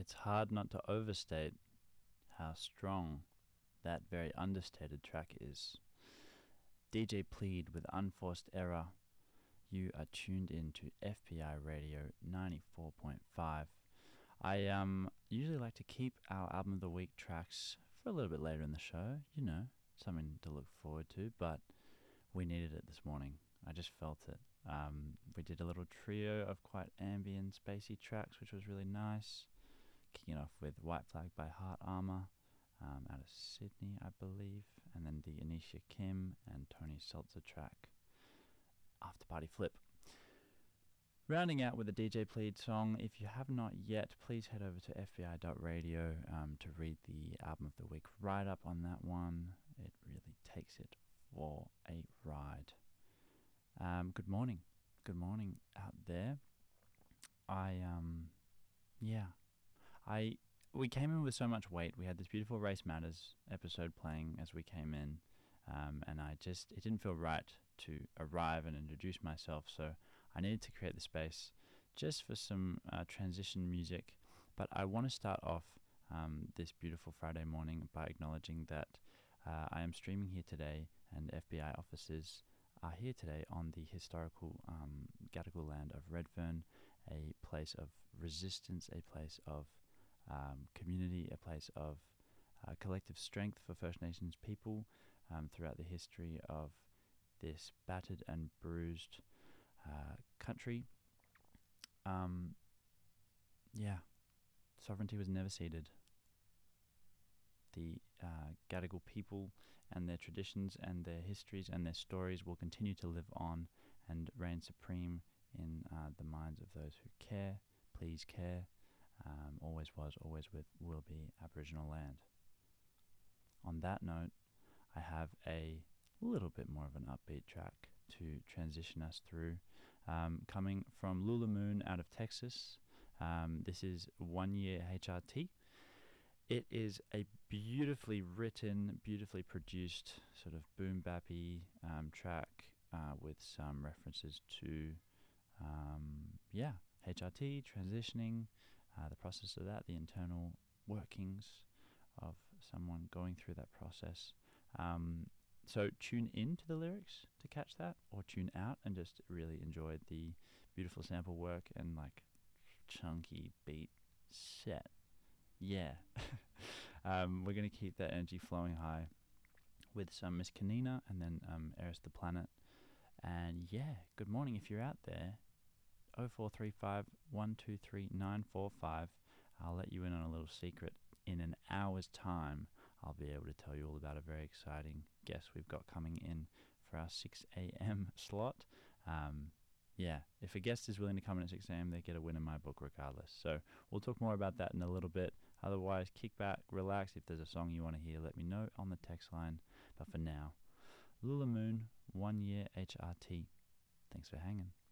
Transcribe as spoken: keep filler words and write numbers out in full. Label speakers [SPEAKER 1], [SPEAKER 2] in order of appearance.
[SPEAKER 1] It's hard not to overstate how strong that very understated track is. D J Plead with Unforced Error. You are tuned in to F P I Radio ninety-four point five. I um usually like to keep our Album of the Week tracks for a little bit later in the show, you know, something to look forward to, but we needed it this morning. I just felt it. Um, we did a little trio of quite ambient, spacey tracks, which was really nice. Kicking off with White Flag by Heart Armour, um, out of Sydney, I believe, and then the Anisha Kim and Tony Seltzer track, After Party Flip. Rounding out with a D J Plead song. If you have not yet, please head over to f b i dot radio um, to read the Album of the Week write-up on that one. It really takes it for a ride. Um, good morning. Good morning out there. I, um, yeah. I we came in with so much weight. We had this beautiful Race Matters episode playing as we came in, um, and I just it didn't feel right to arrive and introduce myself, so I needed to create the space just for some uh, transition music. But I want to start off um, this beautiful Friday morning by acknowledging that uh, I am streaming here today, and F B I officers are here today on the historical um, Gadigal land of Redfern, a place of resistance, a place of um, community, a place of uh, collective strength for First Nations people um, throughout the history of this battered and bruised uh, country. Um, yeah, sovereignty was never ceded. The uh, Gadigal people and their traditions and their histories and their stories will continue to live on and reign supreme in uh, the minds of those who care, please care, um, always was, always with, will be Aboriginal land. On that note, I have a little bit more of an upbeat track to transition us through, um, coming from Lula Moon out of Texas. Um, this is One Year H R T. It is a beautifully written, beautifully produced sort of boom bappy um, track uh, with some references to, um, yeah, H R T, transitioning, uh, the process of that, the internal workings of someone going through that process. Um, so tune in to the lyrics to catch that, or tune out and just really enjoy the beautiful sample work and like chunky beat set. Yeah. um, we're going to keep that energy flowing high with some Miss Kanina and then um, Eris the Planet. And yeah, good morning if you're out there. oh four three five, one two three, nine four five. I'll let you in on a little secret. In an hour's time, I'll be able to tell you all about a very exciting guest we've got coming in for our six a.m. slot. Um, yeah, if a guest is willing to come in at six a.m., they get a win in my book regardless. So we'll talk more about that in a little bit. Otherwise, kick back, relax. If there's a song you want to hear, let me know on the text line. But for now, Lula Moon, One Year H R T. Thanks for hanging.